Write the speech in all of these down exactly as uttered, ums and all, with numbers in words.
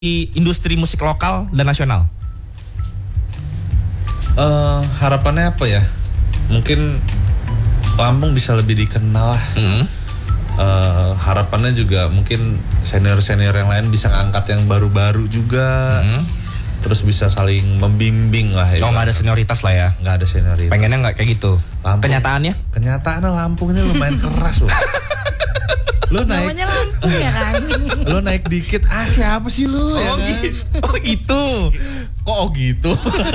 industri musik lokal dan nasional? Uh, harapannya apa ya? Mungkin Lampung bisa lebih dikenal lah. Mm-hmm. Uh, harapannya juga mungkin senior-senior yang lain bisa ngangkat yang baru-baru juga. Mm-hmm. Terus bisa saling membimbing lah ya. Oh, nggak ada senioritas lah ya? Nggak ada senioritas. Pengennya nggak kayak gitu. Lampung, kenyataannya? Kenyataannya Lampung ini lumayan keras loh. Lu naik, namanya Lampung ya kan? Lu naik dikit, ah siapa sih lu? Oh, ya kan? gitu. Oh gitu. Kok oh gitu?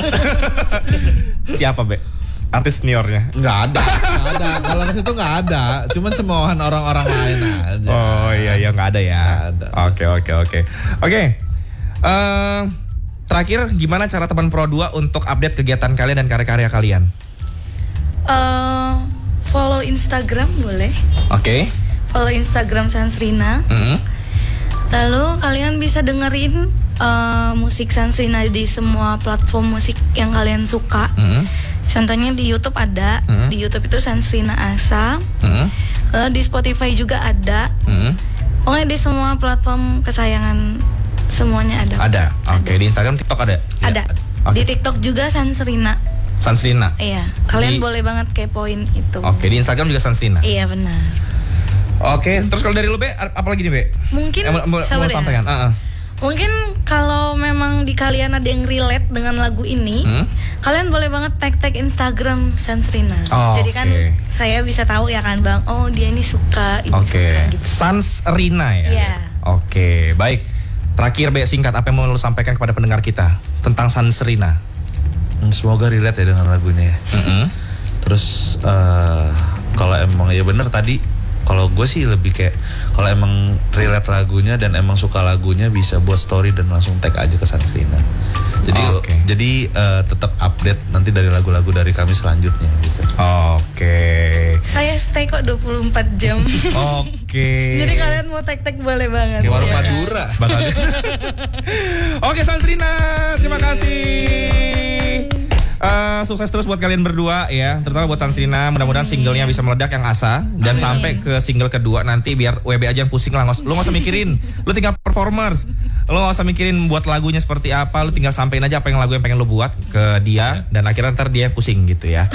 Siapa Be? Artis seniornya? Nggak ada, nggak ada. Kalau ke situ nggak ada. Cuman cemoohan orang-orang lain aja. Oh iya iya nggak ada ya. Oke oke oke oke. Terakhir, gimana cara teman Pro dua untuk update kegiatan kalian dan karya-karya kalian? Uh, follow Instagram boleh. Oke. Okay. Follow Instagram Sansrina. Mm-hmm. Lalu kalian bisa dengerin uh, musik Sansrina di semua platform musik yang kalian suka. Mm-hmm. Contohnya di YouTube ada, mm-hmm. di YouTube itu Sansrina Asa. Mm-hmm. Lalu di Spotify juga ada. Mm-hmm. Pokoknya di semua platform kesayangan semuanya ada. Ada. Oke, okay. Di Instagram, TikTok ada? Ada. Ya. Okay. Di TikTok juga Sansrina. Sansrina. Iya. Kalian di... boleh banget kepoin itu. Oke, okay. Di Instagram juga Sansrina. Iya benar. Oke, okay. Terus kalau dari lu Be, apa lagi nih Be? Mungkin eh, mau, mau sampaikan. Ya. Uh-uh. Mungkin kalau memang di kalian ada yang relate dengan lagu ini, hmm? kalian boleh banget tag-tag Instagram Sansrina. Oh, jadi kan okay. saya bisa tahu ya kan Bang, oh dia ini suka, ini okay. suka gitu. Sansrina ya? Iya. Yeah. Oke, okay. Baik. Terakhir Be, singkat apa yang mau lu sampaikan kepada pendengar kita tentang Sansrina? Semoga relate ya dengan lagunya ya. Mm-hmm. Terus uh, kalau emang ya bener tadi, kalau gue sih lebih kayak kalau emang relate lagunya dan emang suka lagunya bisa buat story dan langsung tag aja ke Sansrina. Jadi oh, okay. jadi uh, tetap update nanti dari lagu-lagu dari kami selanjutnya gitu. Oke. Okay. Saya stay kok dua puluh empat jam. Oke. Okay. Jadi kalian mau tag-tag boleh banget. Kayak warung ya, Madura. Kan? Oke Sansrina, terima kasih. Uh, sukses terus buat kalian berdua ya, terutama buat Sansrina. Mudah-mudahan singlenya bisa meledak yang Asa dan Amin. Sampai ke single kedua nanti biar W B aja yang pusing lah. Lu gak usah mikirin, lu tinggal performers. Lu gak usah mikirin buat lagunya seperti apa, lu tinggal sampein aja apa yang lagu yang pengen lu buat ke dia dan akhirnya ntar dia pusing gitu ya.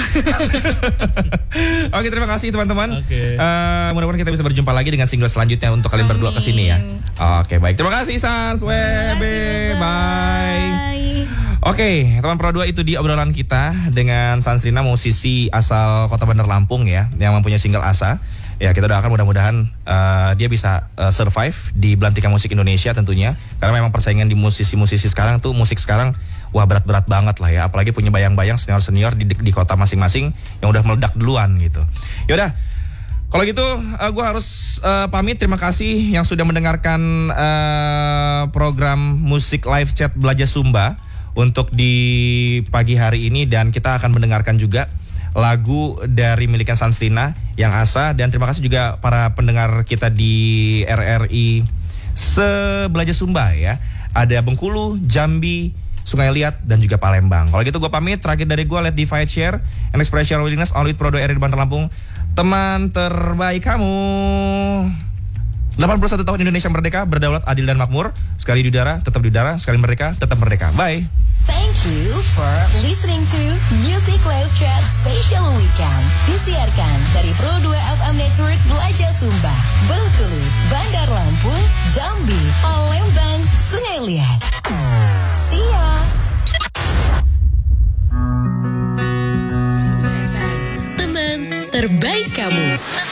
Oke, terima kasih teman-teman. Okay. Uh, mudah-mudahan kita bisa berjumpa lagi dengan single selanjutnya untuk kalian Amin. Berdua kesini ya. Oke, baik. Terima kasih Sans, W B, bye. Oke, okay, teman Pro dua itu di obrolan kita dengan Sansrina, musisi asal Kota Bandar Lampung ya, yang mempunyai single Asa. Ya, kita doakan mudah-mudahan uh, dia bisa uh, survive di belantika musik Indonesia tentunya. Karena memang persaingan di musisi-musisi sekarang tuh, musik sekarang wah berat-berat banget lah ya. Apalagi punya bayang-bayang senior-senior di, di kota masing-masing yang udah meledak duluan gitu. Yaudah, kalau gitu uh, gue harus uh, pamit. Terima kasih yang sudah mendengarkan uh, program musik live chat Belajar Sumba untuk di pagi hari ini, dan kita akan mendengarkan juga lagu dari milikan Sansrina yang Asa. Dan terima kasih juga para pendengar kita di R R I Sebelajar Sumba ya. Ada Bengkulu, Jambi, Sungai Liat, dan juga Palembang. Kalau gitu gue pamit. Terakhir dari gue, let divide share and express your willingness only with Pro dua R R I Bandar Lampung. Teman terbaik kamu. delapan puluh satu tahun Indonesia merdeka, berdaulat, adil dan makmur. Sekali di udara, tetap di udara. Sekali merdeka, tetap merdeka. Bye. Thank you for listening to Music Live Chat Special Weekend. Disiarkan dari Pro dua F M Network Belajar Sumba, Bengkulu, Bandar Lampung, Jambi, Palembang, Sungai Liat. See ya. Pro dua F M, teman terbaik kamu.